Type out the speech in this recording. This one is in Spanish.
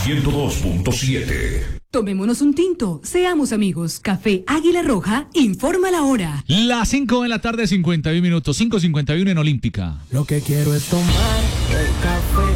102.7. Tomémonos un tinto, seamos amigos. Café Águila Roja informa la hora. Las 5 de la tarde, 51 minutos, 5:51 en Olímpica. Lo que quiero es tomar el café.